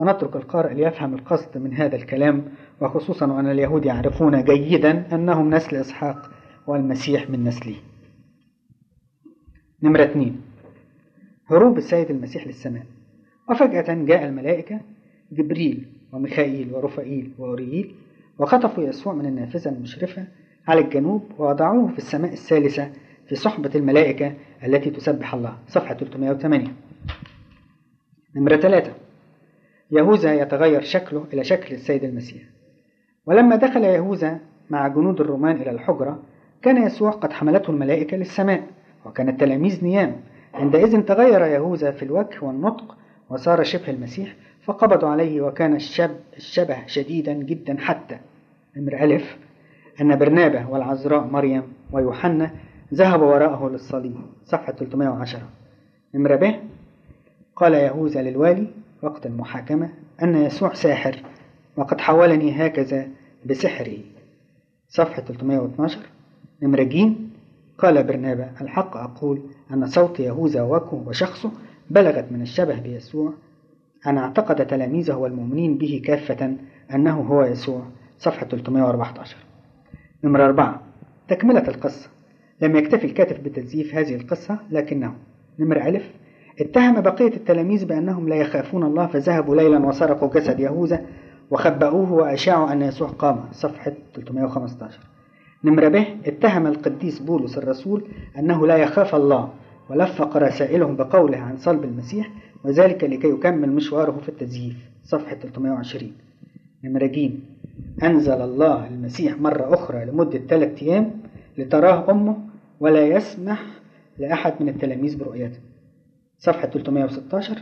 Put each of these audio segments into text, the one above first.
ونترك القارئ ليفهم القصد من هذا الكلام، وخصوصا وأن اليهود يعرفون جيدا أنهم نسل إسحاق والمسيح من نسله. نمرة 2، هروب السيد المسيح للسماء. وفجأة جاء الملائكة جبريل وميخائيل ورفائيل وأورييل وخطفوا يسوع من النافذة المشرفة على الجنوب ووضعوه في السماء الثالثة في صحبة الملائكة التي تسبح الله، صفحة 308. نمرة 3، يهوذا يتغير شكله إلى شكل السيد المسيح. ولما دخل يهوذا مع جنود الرومان إلى الحجرة كان يسوع قد حملته الملائكة للسماء، وكان التلاميذ نيام. عندئذ تغير يهوذا في الوجه والنطق وصار شبه المسيح، فقبضوا عليه وكان الشبه شديدا جدا، حتى نمرة ألف أن برنابة والعذراء مريم ويوحنا ذهبوا وراءه للصليب، صفحة 310. نمرة ب، قال يهوذا للوالي وقت المحاكمة أن يسوع ساحر وقد حولني هكذا بسحره، صفحة 312. نمرة ج، قال برنابة الحق أقول أن صوت يهوذا وجهه وشخصه بلغت من الشبه بيسوع أن اعتقد تلاميذه والمؤمنين به كافة أنه هو يسوع، صفحة 314. نمرة 4، تكملة القصة. لم يكتفي الكاتب بتزييف هذه القصة، لكنه نمرة ألف اتهم بقية التلاميذ بأنهم لا يخافون الله، فذهبوا ليلا وسرقوا جسد يهوذا وخبأوه وأشاعوا أن يسوع قام، صفحة 315. نمرة ب، اتهم القديس بولس الرسول أنه لا يخاف الله ولفق رسائلهم بقوله عن صلب المسيح، وذلك لكي يكمل مشواره في التزييف، صفحة 320. نمرة ج، أنزل الله المسيح مرة أخرى لمدة 3 أيام لتراه أمه ولا يسمح لأحد من التلاميذ برؤيته، صفحة 316.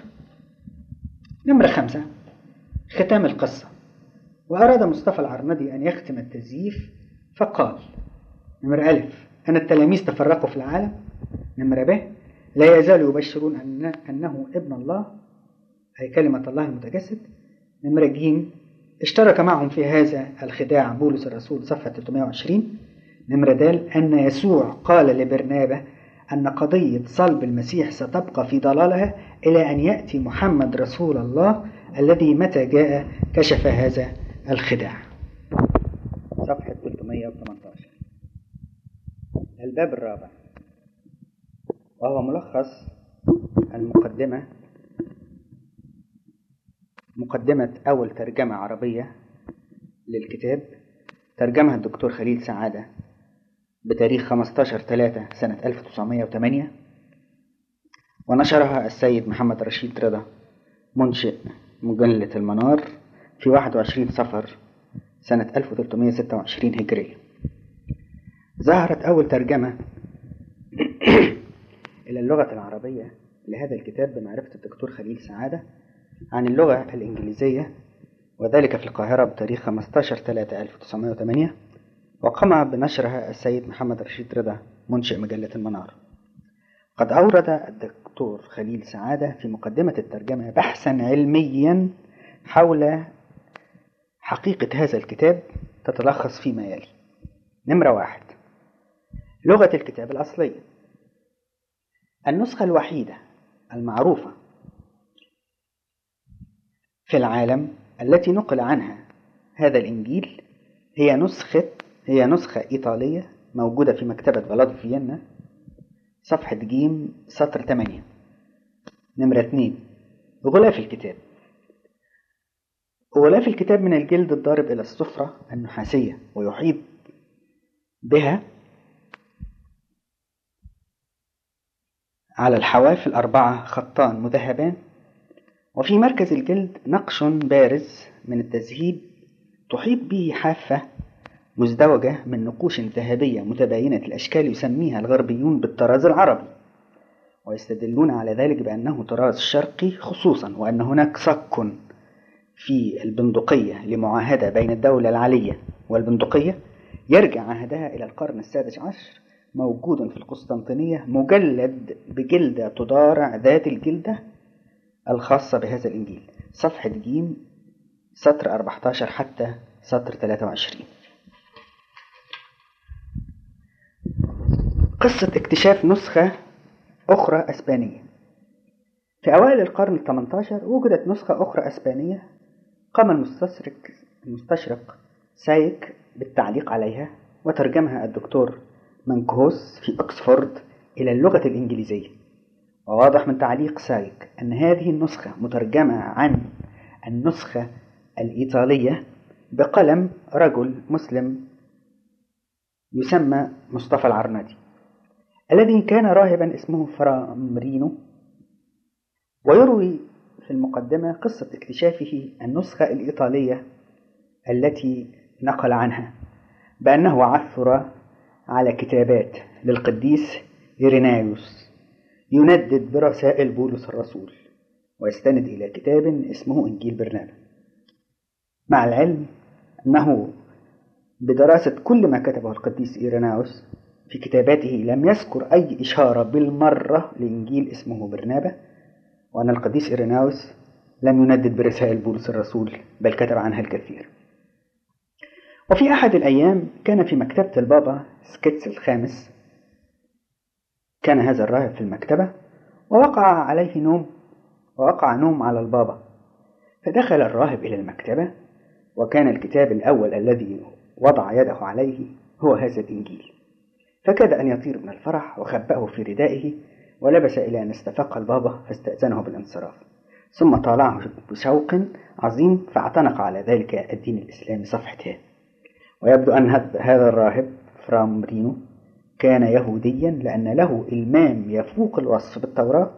نمرة 5، ختام القصة. وأراد مصطفى العرندي أن يختم التزييف فقال: نمرة ألف أن التلاميذ تفرقوا في العالم. نمرة ب، لا يزالوا يبشرون أنه ابن الله، أي كلمة الله المتجسد. نمرة ج، اشترك معهم في هذا الخداع بولس الرسول، صفحة 320. نمرة د، أن يسوع قال لبرنابة أن قضية صلب المسيح ستبقى في ضلالها إلى أن يأتي محمد رسول الله الذي متى جاء كشف هذا الخداع، صفحة 318. الباب الرابع، وهو ملخص المقدمة، مقدمة أول ترجمة عربية للكتاب، ترجمها الدكتور خليل سعادة بتاريخ 15/3 سنة 1908، ونشرها السيد محمد رشيد رضا منشئ مجلة المنار في 21 صفر سنة 1326 هجرية. ظهرت أول ترجمة إلى اللغة العربية لهذا الكتاب بمعرفة الدكتور خليل سعادة عن اللغة الإنجليزية، وذلك في القاهرة بتاريخ 15/3/1908، وقام بنشرها السيد محمد رشيد رضا منشئ مجلة المنار. قد أورد الدكتور خليل سعادة في مقدمة الترجمة بحثا علميا حول حقيقة هذا الكتاب تتلخص فيما يلي. نمرة 1، لغة الكتاب الأصلية. النسخة الوحيدة المعروفة في العالم التي نقل عنها هذا الإنجيل هي نسخة إيطالية موجودة في مكتبة بلاد فيينا، صفحة ج سطر 8. نمرة 2، غلاف الكتاب. غلاف الكتاب من الجلد الضارب إلى الصفرة النحاسية، ويحيط بها على الحواف الأربعة خطان مذهبان، وفي مركز الجلد نقش بارز من التذهيب تحيط به حافة مزدوجة من نقوش ذهبية متباينة الأشكال يسميها الغربيون بالطراز العربي، ويستدلون على ذلك بأنه طراز شرقي، خصوصا وأن هناك صك في البندقية لمعاهدة بين الدولة العلية والبندقية يرجع عهدها إلى القرن ال16، موجود في القسطنطينية، مجلد بجلدة تضارع ذات الجلدة الخاصة بهذا الإنجيل، صفحة ج سطر 14 حتى سطر 23. قصة اكتشاف نسخة أخرى أسبانية. في أوائل القرن ال18 وجدت نسخة أخرى أسبانية قام المستشرق سايك بالتعليق عليها، وترجمها الدكتور مانكوس في أكسفورد إلى اللغة الإنجليزية. وواضح من تعليق سايك أن هذه النسخة مترجمة عن النسخة الإيطالية بقلم رجل مسلم يسمى مصطفى العرناتي، الذي كان راهبا اسمه فرامرينو، ويروي في المقدمة قصة اكتشافه النسخة الإيطالية التي نقل عنها بأنه عثر على كتابات للقديس إيرينايوس يندد برسائل بولس الرسول، ويستند إلى كتاب اسمه إنجيل برنابا، مع العلم أنه بدراسة كل ما كتبه القديس إيرينايوس في كتاباته لم يذكر أي إشارة بالمرة لإنجيل اسمه برنابا، وأن القديس إيرينايوس لم يندد برسائل بولس الرسول بل كتب عنها الكثير. وفي أحد الأيام كان في مكتبة البابا سكيتس الخامس، كان هذا الراهب في المكتبة ووقع نوم على البابا، فدخل الراهب إلى المكتبة، وكان الكتاب الأول الذي وضع يده عليه هو هذا الإنجيل، فكاد أن يطير من الفرح وخبأه في ردائه ولبس إلى أن استفاق البابا فاستأذنه بالانصراف، ثم طالعه بشوق عظيم فاعتنق على ذلك الدين الإسلامي صفحته. ويبدو أن هذا الراهب فرامرينو كان يهوديا، لأن له إلمام يفوق الوصف بالتوراة،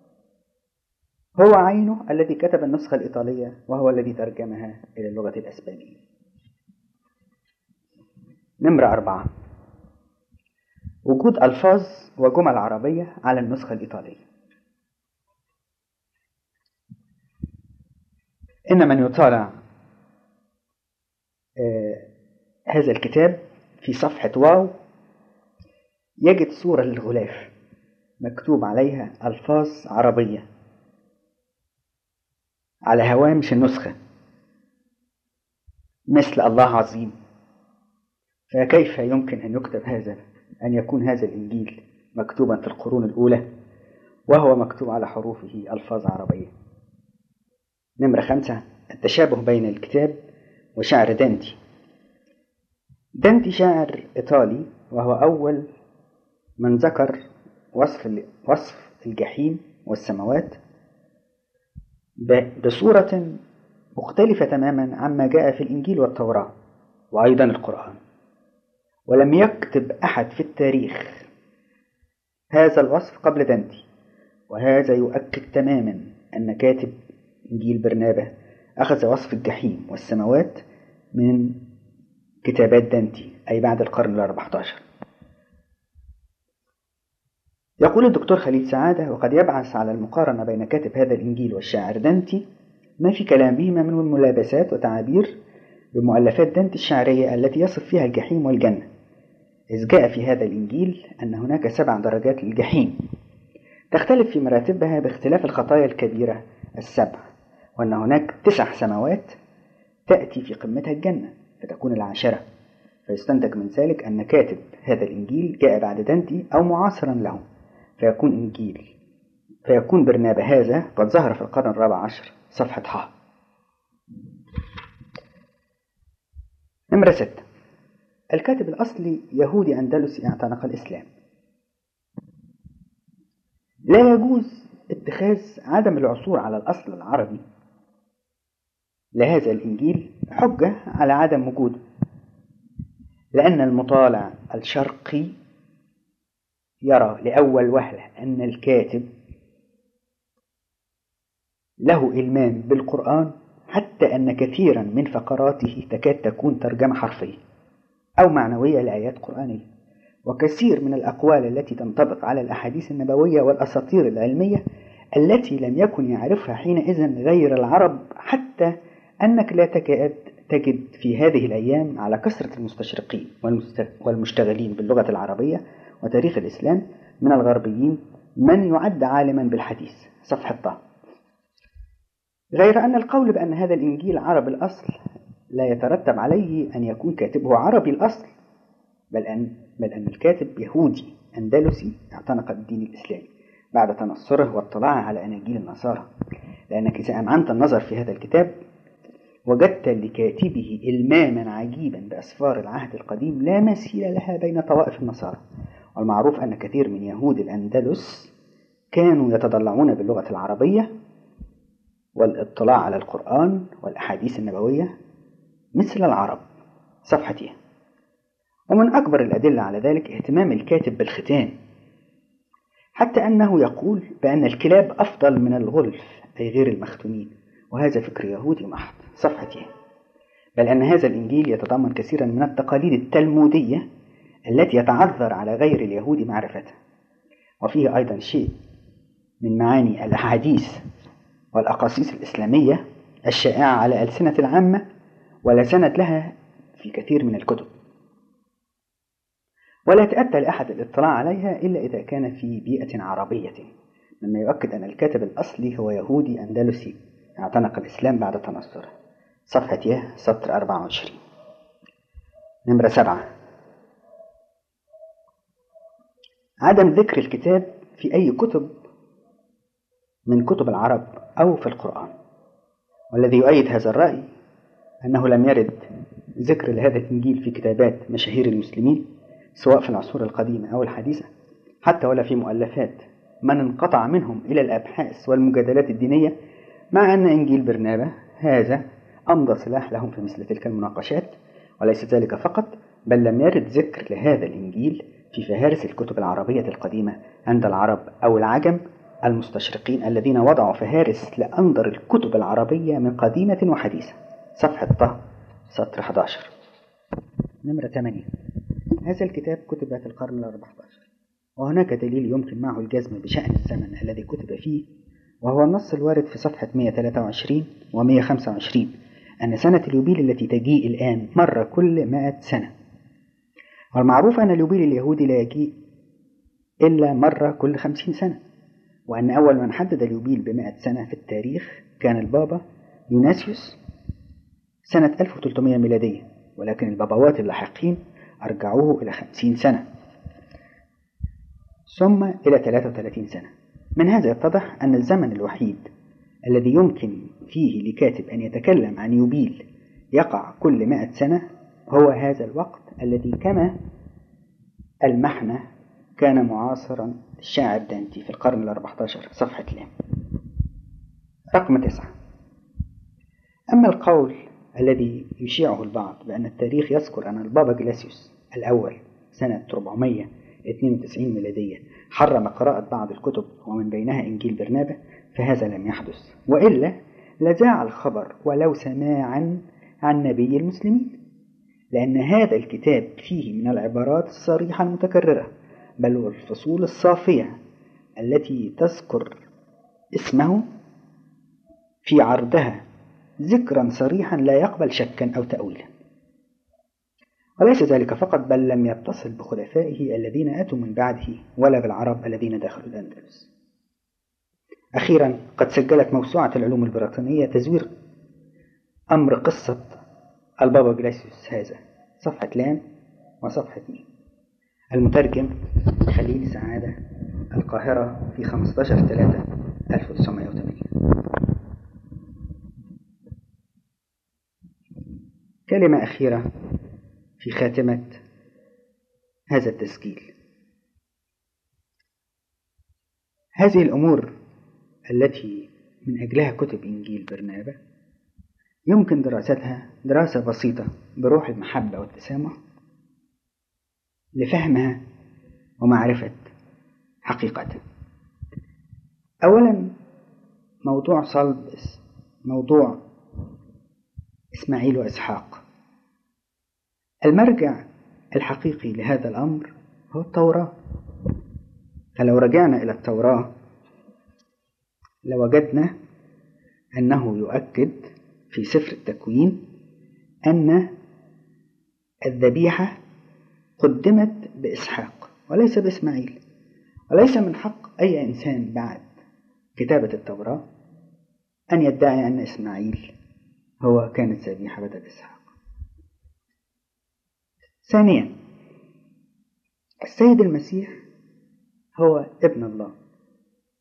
هو عينه الذي كتب النسخة الإيطالية، وهو الذي ترجمها إلى اللغة الأسبانية. نمرة 4: وجود ألفاظ وجمل عربية على النسخة الإيطالية. إن من يطالع هذا الكتاب في صفحة واو يجد صورة للغلاف مكتوب عليها ألفاظ عربية على هوامش النسخة، مثل الله عظيم. فكيف يمكن أن يكون هذا الإنجيل مكتوبا في القرون الأولى وهو مكتوب على حروفه ألفاظ عربية؟ نمرة 5: التشابه بين الكتاب وشعر دانتي. دانتي شاعر إيطالي، وهو أول من ذكر وصف الجحيم والسماوات بصورة مختلفة تماما عما جاء في الإنجيل والتوراة وأيضا القرآن، ولم يكتب أحد في التاريخ هذا الوصف قبل دانتي. وهذا يؤكد تماما أن كاتب إنجيل برنابا أخذ وصف الجحيم والسماوات من كتابات دانتي، أي بعد القرن ال14. يقول الدكتور خليل سعادة: وقد يبعث على المقارنة بين كاتب هذا الإنجيل والشاعر دانتي ما في كلامهما من ملابسات وتعابير بمؤلفات دانتي الشعرية التي يصف فيها الجحيم والجنة، إذ جاء في هذا الإنجيل أن هناك 7 درجات للجحيم تختلف في مراتبها باختلاف الخطايا الكبيرة ال7، وأن هناك 9 سماوات تأتي في قمتها الجنة فتكون 10. فيستنتج من ذلك أن كاتب هذا الإنجيل جاء بعد دانتي أو معاصرا له، فيكون برنابا هذا قد ظهر في القرن ال14 صفحة ح. نمرة 6: الكاتب الأصلي يهودي أندلسي اعتنق الإسلام. لا يجوز اتخاذ عدم العثور على الأصل العربي لهذا الإنجيل حجة على عدم وجوده، لأن المطالع الشرقي يرى لأول وهلة أن الكاتب له إلمام بالقرآن، حتى أن كثيرا من فقراته تكاد تكون ترجمة حرفية أو معنوية لآيات قرآنية، وكثير من الأقوال التي تنطبق على الأحاديث النبوية والأساطير العلمية التي لم يكن يعرفها حينئذ غير العرب، حتى أنك لا تكاد تجد في هذه الأيام على كثرة المستشرقين والمشتغلين باللغة العربية وتاريخ الإسلام من الغربيين من يعد عالما بالحديث صفحة طه. غير أن القول بأن هذا الإنجيل عربي الأصل لا يترتب عليه أن يكون كاتبه عربي الأصل، بل أن الكاتب يهودي أندلسي اعتنق الدين الإسلامي. بعد تنصره واطلاعه على أناجيل النصارى، لأنك إذا أمعنت النظر في هذا الكتاب وجدت لكاتبه إلماما عجيبا بأسفار العهد القديم لا مثيل لها بين طوائف النصارى. والمعروف أن كثير من يهود الأندلس كانوا يتضلعون باللغة العربية والاطلاع على القرآن والأحاديث النبوية مثل العرب. صفحتين. ومن أكبر الأدلة على ذلك اهتمام الكاتب بالختان، حتى أنه يقول بأن الكلاب أفضل من الغلف أي غير المختونين، وهذا فكر يهودي محض. صفحتين. بل أن هذا الإنجيل يتضمن كثيرا من التقاليد التلمودية التي يتعذر على غير اليهود معرفتها، وفيه أيضا شيء من معاني الأحاديث والأقاصيص الإسلامية الشائعة على ألسنة العامة ولا سند لها في كثير من الكتب، ولا تأتى لأحد الاطلاع عليها إلا إذا كان في بيئة عربية، مما يؤكد أن الكاتب الأصلي هو يهودي أندلسي اعتنق الإسلام بعد تنصره. صفحة سطر 24. نمرة 7. عدم ذكر الكتاب في أي كتب من كتب العرب أو في القرآن، والذي يؤيد هذا الرأي أنه لم يرد ذكر لهذا الإنجيل في كتابات مشاهير المسلمين سواء في العصور القديمة أو الحديثة، حتى ولا في مؤلفات من انقطع منهم إلى الأبحاث والمجادلات الدينية، مع أن إنجيل برنابا هذا أمضى سلاح لهم في مثل تلك المناقشات. وليس ذلك فقط، بل لم يرد ذكر لهذا الإنجيل في فهارس الكتب العربية القديمة عند العرب أو العجم المستشرقين الذين وضعوا فهارس لأنظر الكتب العربية من قديمة وحديثة. صفحة سطر 11. نمرة 8. هذا الكتاب كتب في القرن ال14، وهناك دليل يمكن معه الجزم بشأن الزمن الذي كتب فيه، وهو النص الوارد في صفحة 123 و125 أن سنة اليوبيل التي تجيء الآن مرة كل 100 سنة. والمعروف أن اليوبيل اليهودي لا يجيء إلا مرة كل 50 سنة، وأن أول من حدد اليوبيل ب100 سنة في التاريخ كان البابا يوناسيوس سنة 1300 ميلادية، ولكن البابوات اللاحقين أرجعوه إلى 50 سنة ثم إلى 33 سنة. من هذا يتضح أن الزمن الوحيد الذي يمكن فيه لكاتب أن يتكلم عن يوبيل يقع كل 100 سنة هو هذا الوقت الذي كما المحنة كان معاصرا للشاعر دانتي في القرن ال14. صفحة لام. رقم 9. أما القول الذي يشيعه البعض بأن التاريخ يذكر أن البابا جلاسيوس الأول سنة 492 ميلادية حرم قراءة بعض الكتب ومن بينها إنجيل برنابا، فهذا لم يحدث، وإلا لزاع الخبر ولو سماعا عن نبي المسلمين، لأن هذا الكتاب فيه من العبارات الصريحة المتكررة بل والفصول الصافية التي تذكر اسمه في عرضها ذكرا صريحا لا يقبل شكا أو تأويلا. وليس ذلك فقط، بل لم يتصل بخلفائه الذين أتوا من بعده ولا بالعرب الذين دخلوا الأندلس. أخيرا، قد سجلت موسوعة العلوم البريطانية تزوير أمر قصة البابا جلاسيوس هذا. صفحة لام وصفحة ميم. المترجم خليل سعادة، القاهرة، في 15/3/1980. كلمة أخيرة في خاتمة هذا التسجيل. هذه الأمور التي من أجلها كتب إنجيل برنابا يمكن دراستها دراسة بسيطة بروح المحبة والتسامح لفهمها ومعرفة حقيقتها. أولا، موضوع صلب موضوع إسماعيل وإسحاق. المرجع الحقيقي لهذا الأمر هو التوراة، فلو رجعنا إلى التوراة لوجدنا أنه يؤكد في سفر التكوين أن الذبيحة قدمت بإسحاق وليس بإسماعيل، وليس من حق أي إنسان بعد كتابة التوراة أن يدعي أن إسماعيل هو كانت ذبيحة بدل إسحاق. ثانيا، السيد المسيح هو ابن الله،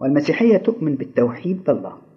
والمسيحية تؤمن بالتوحيد بالله.